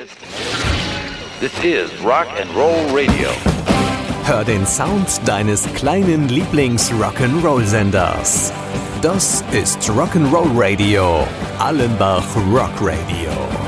This is Rock and Roll Radio. Hör den Sound deines kleinen Lieblings-Rock'n'Roll-Senders. Das ist Rock'n'Roll Radio, Allenbach Rock Radio.